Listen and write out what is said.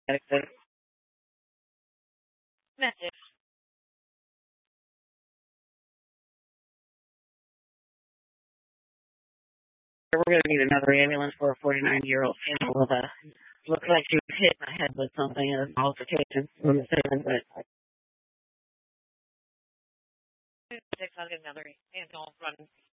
Message. Message. We're going to need another ambulance for a 49-year-old female with a, looks like she was hit in the head with something in an altercation on the scene, but 600 another ambulance running.